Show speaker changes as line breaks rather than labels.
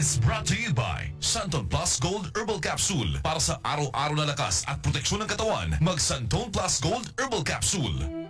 is brought to you by Santon Plus Gold Herbal Capsule. Para sa araw-araw na lakas at proteksyon ng katawan, mag Santon Plus Gold Herbal Capsule.